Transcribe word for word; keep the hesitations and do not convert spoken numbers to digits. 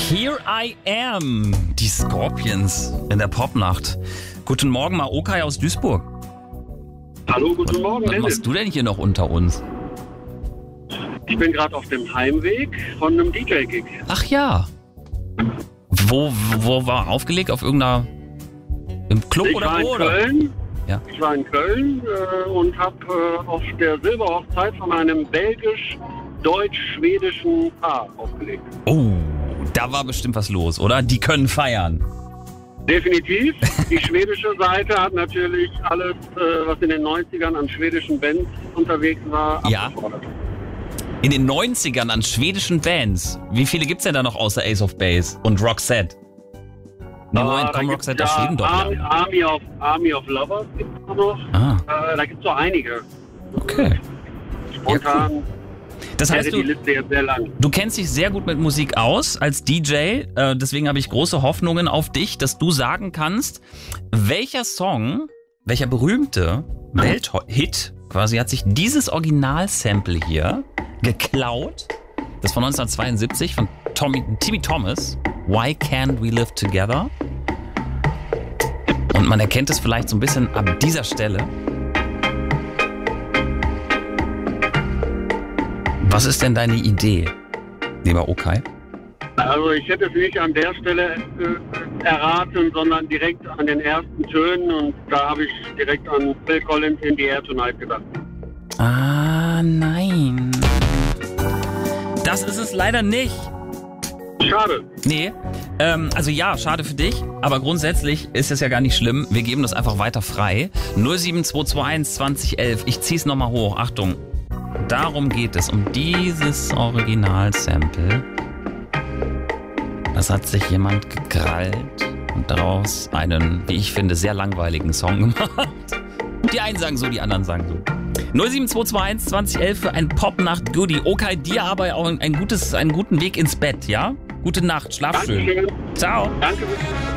Here I Am, die Scorpions in der Popnacht. Guten Morgen, Maokai aus Duisburg. Hallo, guten Morgen, Was Dennis. machst du denn hier noch unter uns? Ich bin gerade auf dem Heimweg von einem D J-Gig. Ach ja. Wo, wo war aufgelegt? Auf irgendeiner... Im Club Ich oder war in wo? Oder? Köln. Ja. Ich war in Köln äh, und habe äh, auf der Silberhochzeit von einem belgisch-deutsch-schwedischen Paar aufgelegt. Oh, da war bestimmt was los, oder? Die können feiern. Definitiv. Die schwedische Seite hat natürlich alles, äh, was in den neunzigern an schwedischen Bands unterwegs war, Ja. abgefordert. In den neunzigern an schwedischen Bands. Wie viele gibt's denn da noch außer Ace of Base und Roxette? Nee, Ah, Moment, da komm, gibt's Roxette aus ja Schweden doch, Army, ja. Army, of, Army of Lovers gibt es noch. Ah, Äh, da gibt es so einige. okay. Spontan Das wäre heißt, die du, Liste jetzt sehr lang. du kennst dich sehr gut mit Musik aus als D J. Äh, deswegen habe ich große Hoffnungen auf dich, dass du sagen kannst, welcher Song, welcher berühmte Welthit quasi hat sich dieses Original-Sample hier geklaut. Das von neunzehnhundertzweiundsiebzig von Tommy, Timmy Thomas. Why Can't We Live Together? Und man erkennt es vielleicht so ein bisschen ab dieser Stelle. Was ist denn deine Idee, lieber Okai? Also ich hätte es nicht an der Stelle äh, erraten, sondern direkt an den ersten Tönen und da habe ich direkt an Phil Collins in the Air Tonight gedacht. Ah, nein. Das ist es leider nicht. Schade. Nee, ähm, also ja, schade für dich, aber grundsätzlich ist es ja gar nicht schlimm. Wir geben das einfach weiter frei. null sieben zwei zwei eins zwanzig elf, ich zieh's nochmal hoch, Achtung. Darum geht es, um dieses Original-Sample. Das hat sich jemand gekrallt und daraus einen, wie ich finde, sehr langweiligen Song gemacht. Die einen sagen so, die anderen sagen so. null sieben zwei zwei eins zwanzig elf für ein Popnacht-Goodie. Okay, dir aber auch ein gutes, einen guten Weg ins Bett, ja? Gute Nacht, schlaf schön. Dankeschön. Ciao. Danke.